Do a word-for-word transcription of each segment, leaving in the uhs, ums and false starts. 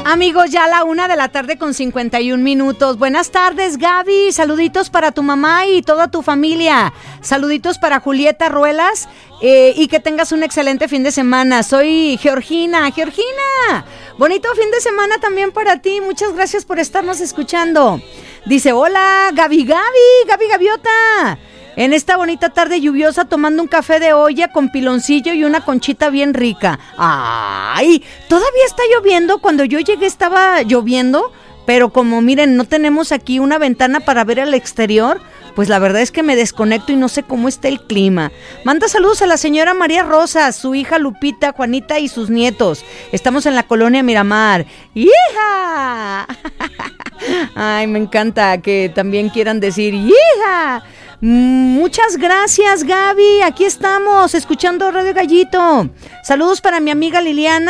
Amigos, ya a la una de la tarde con cincuenta y un minutos. Buenas tardes, Gaby. Saluditos para tu mamá y toda tu familia. Saluditos para Julieta Ruelas eh, y que tengas un excelente fin de semana. Soy Georgina. Georgina, bonito fin de semana también para ti. Muchas gracias por estarnos escuchando. Dice, hola, Gaby, Gaby, Gaby Gaviota. En esta bonita tarde lluviosa tomando un café de olla con piloncillo y una conchita bien rica. ¡Ay! Todavía está lloviendo. Cuando yo llegué estaba lloviendo, pero como miren, no tenemos aquí una ventana para ver al exterior, pues la verdad es que me desconecto y no sé cómo está el clima. Manda saludos a la señora María Rosa, su hija Lupita, Juanita y sus nietos. Estamos en la colonia Miramar. ¡Hija! Ay, me encanta que también quieran decir ¡hija! Muchas gracias, Gaby. Aquí estamos escuchando Radio Gallito. Saludos para mi amiga Liliana,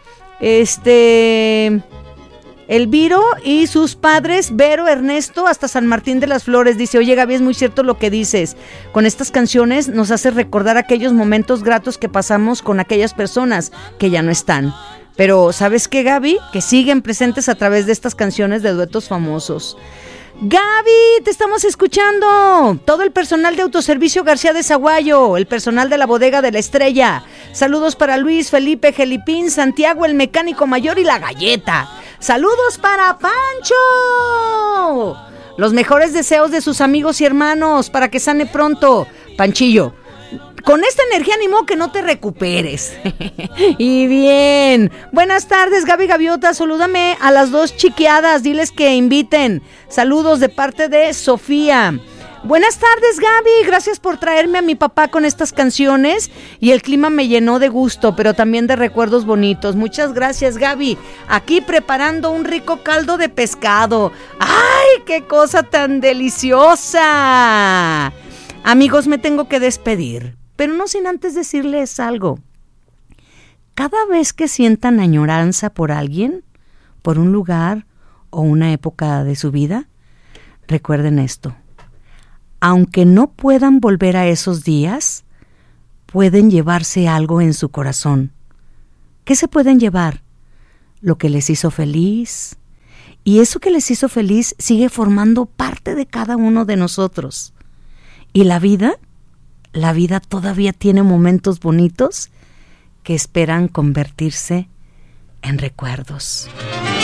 este, Elviro y sus padres, Vero, Ernesto, hasta San Martín de las Flores. Dice, oye, Gaby, es muy cierto lo que dices. Con estas canciones nos hace recordar aquellos momentos gratos que pasamos con aquellas personas que ya no están. Pero, ¿sabes qué, Gaby? Que siguen presentes a través de estas canciones de duetos famosos. Gaby, te estamos escuchando. Todo el personal de Autoservicio García de Zaguayo, el personal de la Bodega de la Estrella. Saludos para Luis, Felipe, Gelipín, Santiago, el mecánico mayor y la galleta. Saludos para Pancho. Los mejores deseos de sus amigos y hermanos para que sane pronto. Panchillo, con esta energía animó que no te recuperes. Y bien, buenas tardes, Gaby Gaviota. Salúdame a las dos chiquiadas, diles que inviten. Saludos de parte de Sofía. Buenas tardes, Gaby, gracias por traerme a mi papá con estas canciones y el clima me llenó de gusto, pero también de recuerdos bonitos. Muchas gracias, Gaby. Aquí preparando un rico caldo de pescado. ¡Ay, qué cosa tan deliciosa! Amigos, me tengo que despedir, pero no sin antes decirles algo. Cada vez que sientan añoranza por alguien, por un lugar o una época de su vida, recuerden esto. Aunque no puedan volver a esos días, pueden llevarse algo en su corazón. ¿Qué se pueden llevar? Lo que les hizo feliz. Y eso que les hizo feliz sigue formando parte de cada uno de nosotros. Y la vida, la vida todavía tiene momentos bonitos que esperan convertirse en recuerdos.